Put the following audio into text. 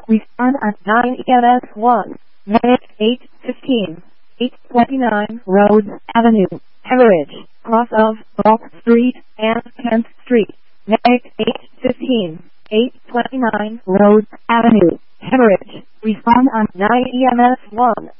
Respond at 9 EMS 1. Medic 815. 829 Rhodes Avenue, Hemorrhage, cross of Bulk Street and 10th Street. Medic 815. 829 Rhodes Avenue, Hemorrhage. Respond on 9 EMS 1.